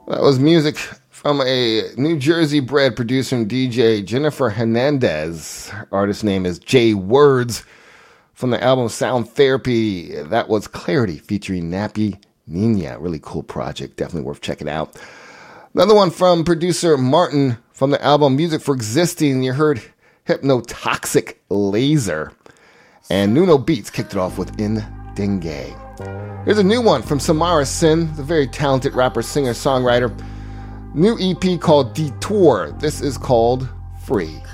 That was music from a New Jersey-bred producer and DJ, Jennifer Hernandez. Her artist name is Jay Words. From the album Sound Therapy, that was Clarity featuring Nappy Nina. Really cool project. Definitely worth checking out. Another one from producer Martin from the album Music for Existing. You heard Hypnotoxic Laser. And Nuno Beats kicked it off with In Dengue. Here's a new one from Samara Sin, the very talented rapper, singer, songwriter. New EP called Detour. This is called Free.